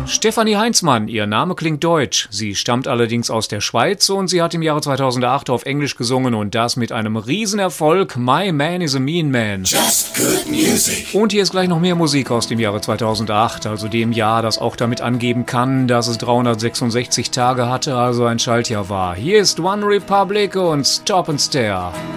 Stefanie Heinzmann, ihr Name klingt deutsch. Sie stammt allerdings aus der Schweiz und sie hat im Jahre 2008 auf Englisch gesungen und das mit einem Riesenerfolg. My Man is a Mean Man. Just good music. Und hier ist gleich noch mehr Musik aus dem Jahre 2008, also dem Jahr, das auch damit angeben kann, dass es 366 Tage hatte, also ein Schaltjahr war. Hier ist One Republic und Stop and Stare.